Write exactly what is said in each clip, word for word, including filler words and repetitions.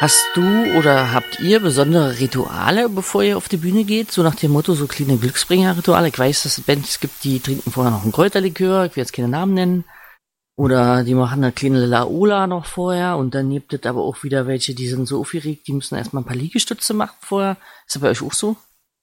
Hast du oder habt ihr besondere Rituale, bevor ihr auf die Bühne geht? So nach dem Motto, so kleine Glücksbringer-Rituale. Ich weiß, dass es Bands gibt, die trinken vorher noch einen Kräuterlikör. Ich will jetzt keine Namen nennen. Oder die machen eine kleine Laola noch vorher. Und dann gibt es aber auch wieder welche, die sind so aufgeregt, die müssen erstmal ein paar Liegestütze machen vorher. Ist das bei euch auch so?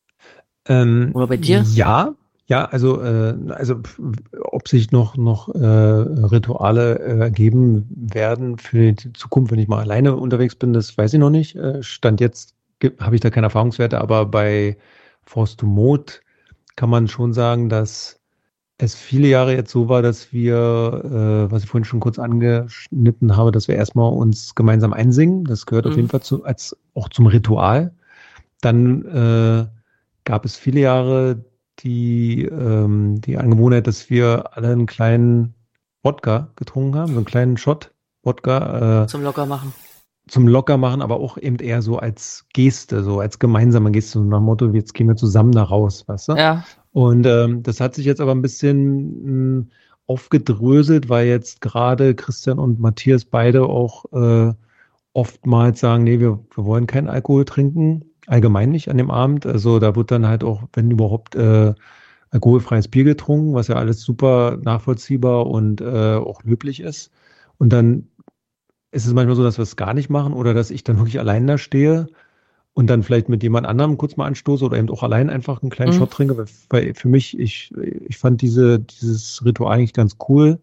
Ähm, Oder bei dir? ja, ja, also, äh, also pf, ob sich noch, noch äh, Rituale äh, ergeben werden für die Zukunft, wenn ich mal alleine unterwegs bin, das weiß ich noch nicht. Äh, Stand jetzt habe ich da keine Erfahrungswerte, aber bei Force to Mode kann man schon sagen, dass es viele Jahre jetzt so war, dass wir, äh, was ich vorhin schon kurz angeschnitten habe, dass wir erstmal uns gemeinsam einsingen. Das gehört auf jeden Mhm. Fall zu, als auch zum Ritual. Dann äh, gab es viele Jahre die, ähm, die Angewohnheit, dass wir alle einen kleinen Wodka getrunken haben, so einen kleinen Shot Wodka äh, Zum Lockermachen. zum Lockermachen, aber auch eben eher so als Geste, so als gemeinsame Geste, so nach dem Motto, jetzt gehen wir zusammen da raus, weißt du? Ja. Und ähm, das hat sich jetzt aber ein bisschen mh, aufgedröselt, weil jetzt gerade Christian und Matthias beide auch äh, oftmals sagen, nee, wir, wir wollen keinen Alkohol trinken, allgemein nicht an dem Abend. Also da wird dann halt auch, wenn überhaupt, äh, alkoholfreies Bier getrunken, was ja alles super nachvollziehbar und äh, auch löblich ist. Und dann ist es manchmal so, dass wir es gar nicht machen oder dass ich dann wirklich allein da stehe und dann vielleicht mit jemand anderem kurz mal anstoße oder eben auch allein einfach einen kleinen Mhm. Shot trinke. Weil, weil für mich, ich, ich fand diese, dieses Ritual eigentlich ganz cool.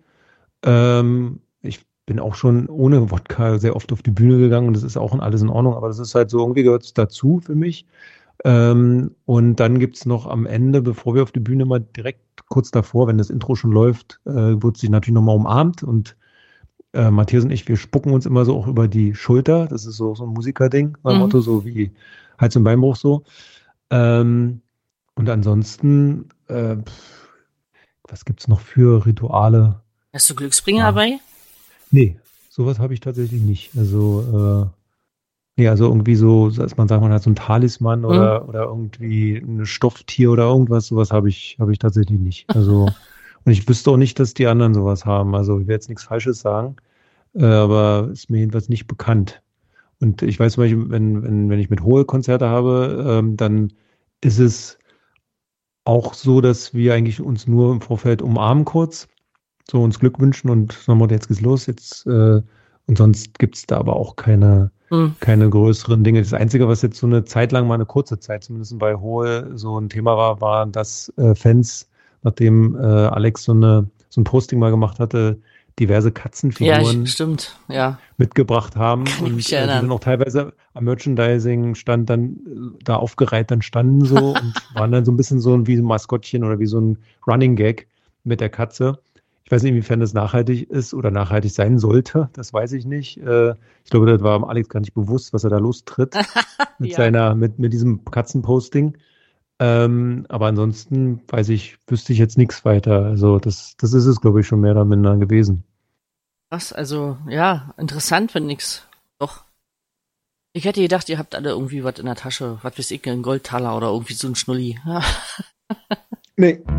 Ähm, ich bin auch schon ohne Wodka sehr oft auf die Bühne gegangen und das ist auch alles in Ordnung, aber das ist halt so, irgendwie gehört es dazu für mich. Ähm, und dann gibt's noch am Ende, bevor wir auf die Bühne mal direkt kurz davor, wenn das Intro schon läuft, äh, wird sich natürlich nochmal umarmt und äh, Matthias und ich, wir spucken uns immer so auch über die Schulter. Das ist so, so ein Musikerding, mein Mhm. Motto, so wie Hals- und Beinbruch so. Ähm, und ansonsten, äh, pf, was gibt's noch für Rituale? Hast du Glücksbringer Ja. dabei? Nee, sowas habe ich tatsächlich nicht. Also, äh, nee, also irgendwie so, dass man sagt, man hat so ein Talisman Mhm. oder, oder irgendwie ein Stofftier oder irgendwas, sowas habe ich, habe ich tatsächlich nicht. Also, und ich wüsste auch nicht, dass die anderen sowas haben. Also, ich will jetzt nichts Falsches sagen, äh, aber ist mir jedenfalls nicht bekannt. Und ich weiß zum Beispiel, wenn, wenn, wenn ich mit Hohe Konzerte habe, ähm, dann ist es auch so, dass wir eigentlich uns nur im Vorfeld umarmen kurz, so uns Glück wünschen und sagen wir, jetzt geht's los, jetzt, äh, und sonst gibt's da aber auch keine, Mhm. keine größeren Dinge. Das Einzige, was jetzt so eine Zeit lang, mal eine kurze Zeit, zumindest bei Hohe, so ein Thema war, war, dass äh, Fans, nachdem äh, Alex so eine, so ein Posting mal gemacht hatte, diverse Ja, ich, Katzenfiguren stimmt. Ja. mitgebracht haben Kann ich und mich äh, die dann erinnern. auch teilweise am Merchandising-Stand dann äh, da aufgereiht dann standen so und waren dann so ein bisschen so wie ein Maskottchen oder wie so ein Running Gag mit der Katze. Ich weiß nicht, inwiefern das nachhaltig ist oder nachhaltig sein sollte, das weiß ich nicht. Äh, ich glaube, das war Alex gar nicht bewusst, was er da lostritt mit Ja. seiner, mit, mit diesem Katzenposting. Ähm, aber ansonsten weiß ich, wüsste ich jetzt nichts weiter. Also das, das ist es, glaube ich, schon mehr oder minder gewesen. Was? Also, ja, interessant, wenn nix. Doch. Ich hätte gedacht, ihr habt alle irgendwie was in der Tasche. Was weiß ich, einen Goldtaler oder irgendwie so ein Schnulli. Ja. Nee.